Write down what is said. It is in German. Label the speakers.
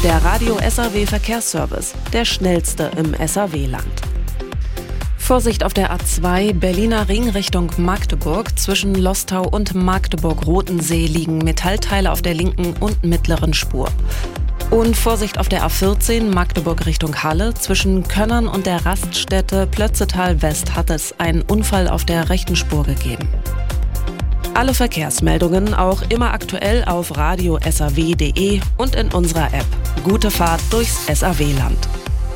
Speaker 1: Der Radio SAW Verkehrsservice, der schnellste im SAW-Land. Vorsicht auf der A2 Berliner Ring Richtung Magdeburg. Zwischen Lostau und Magdeburg-Rotensee liegen Metallteile auf der linken und mittleren Spur. Und Vorsicht auf der A14 Magdeburg Richtung Halle. Zwischen Könnern und der Raststätte Plötzetal West hat es einen Unfall auf der rechten Spur gegeben. Alle Verkehrsmeldungen auch immer aktuell auf radio-saw.de und in unserer App. Gute Fahrt durchs SAW-Land.